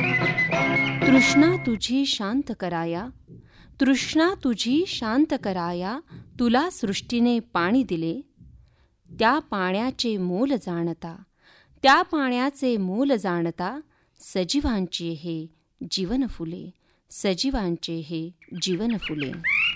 तृष्णा तुझी शांत कराया, तृष्णा तुझी शांत कराया, तुला सृष्टीने पाणी दिले. त्या पाण्याचे मोल जाणता, त्या पाण्याचे मोल जाणता, सजीवांचे हे जीवन फुले, सजीवांचे हे जीवन फुले.